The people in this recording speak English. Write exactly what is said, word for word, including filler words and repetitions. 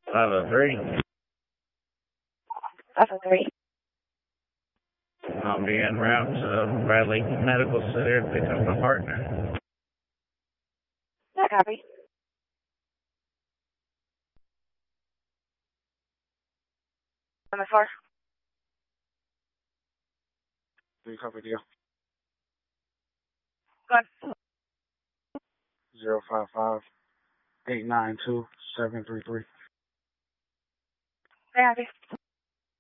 five oh three. five oh three. I'll be en route to Bradley Medical Center to pick up my partner. That copy. M F R. Three copy deal. Go on. Zero five five eight nine two seven three three. That copy.